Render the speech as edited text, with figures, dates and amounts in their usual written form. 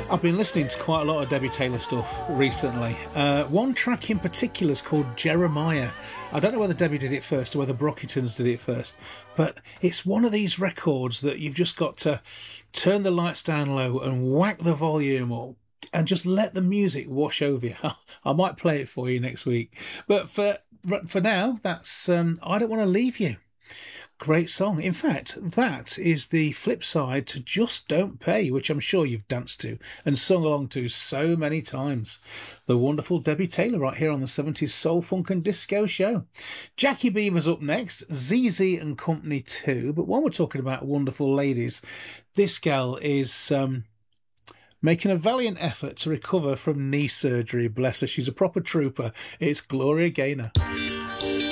I've been listening to quite a lot of Debbie Taylor stuff recently. One track in particular is called Jeremiah. I don't know whether Debbie did it first or whether Brockingtons did it first, but it's one of these records that you've just got to turn the lights down low and whack the volume up and just let the music wash over you. I might play it for you next week. But for now, that's I Don't Want to Leave You. Great song. In fact, that is the flip side to Just Don't Pay, which I'm sure you've danced to and sung along to so many times. The wonderful Debbie Taylor right here on the 70s Soul, Funk and Disco Show. Jackie Beaver's up next, ZZ and Company 2. But while we're talking about wonderful ladies, this gal is making a valiant effort to recover from knee surgery. Bless her, she's a proper trooper. It's Gloria Gaynor.